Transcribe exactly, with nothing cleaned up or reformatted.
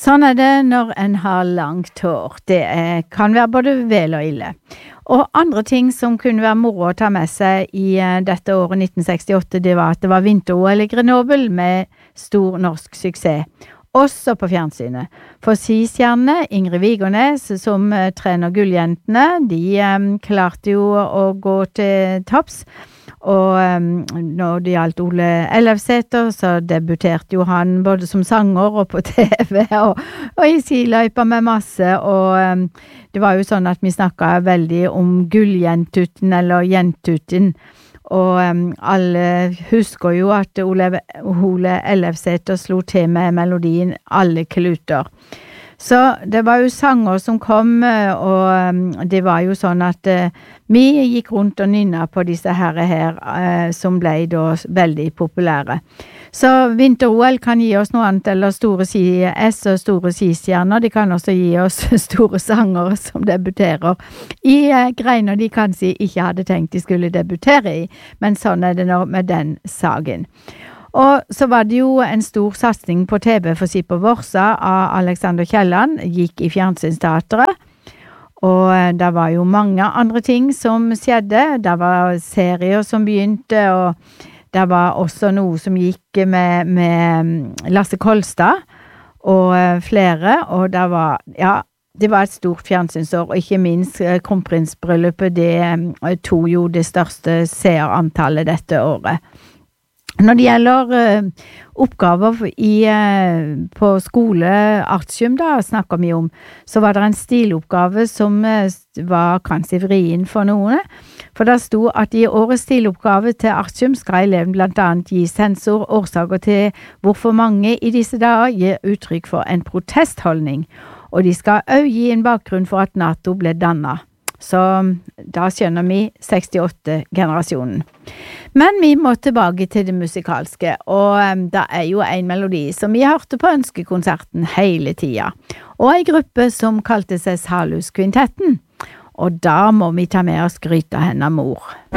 Sånn er det når en har langt hår. Det er, kan være både vel og ille. Og andre ting som kunne være moro å ta med seg i uh, dette året nitten sekstiåtte, det var at det var vinter-O L i Grenoble med stor norsk suksess. Også på fjernsynet. For skistjernene, Ingrid Vigernes, som uh, trener gulljentene, de um, klarte jo å gå til topps. Og um, når det gjaldt Ole Ellefsæter, så debuterte jo han både som sanger og på T V og, og i skiløyper med masse. Og um, det var jo sånn at vi snakket veldig om gulljentutten eller jentutten. Og um, alle husker jo at Ole, Ole Ellefsæter slo til med melodien Alle kluter. Så det var jo sanger som kom, og um, det var jo sånn at uh, vi gikk rundt og nynnet på disse herre her, uh, som ble da veldig populære. Så vinter-O L kan gi oss noe annet, eller store S og store skistjerner, de kan også gi oss store sanger som debuterer i uh, greiner de kanskje ikke hadde tenkt de skulle debutere i, men sånn er det nå med den saken. Og så var det jo en stor satsing på T V for Sipper Vorsa av Alexander Kielland, gikk i fjernsynsteateret, og det var jo mange andre ting som skjedde. Det var serier som begynte, og det var også noe som gikk med, med Lasse Kolstad og flere, og det var, ja, det var et stort fjernsynsår, og ikke minst kronprinsbryllupet, det tog jo det største seerantallet dette året. Når det gjelder uh, oppgaver i, uh, på skole, artium da, snakker vi om, så var det en stiloppgave som uh, var kanskje vrien for noen. For det stod at i årets stiloppgave til artium skal eleven blant annet gi sensor årsaker til hvorfor mange i disse dager gir uttrykk for en protestholdning, og de skal også gi en bakgrunn for at NATO ble dannet. Så da skjønner vi sekstiåtte-generasjonen. Men vi må tilbake til det musikalske, og um, det er jo en melodi som vi hørte på ønskekonserten hele tida, og en gruppe som kalte seg Salus Kvintetten, og da må vi ta med oss skryte henne mor.